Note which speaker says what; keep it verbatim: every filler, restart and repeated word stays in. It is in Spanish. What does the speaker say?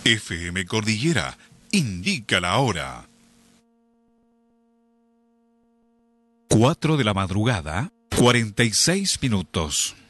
Speaker 1: F M Cordillera indica la hora. Cuatro de la madrugada, cuarenta y seis minutos.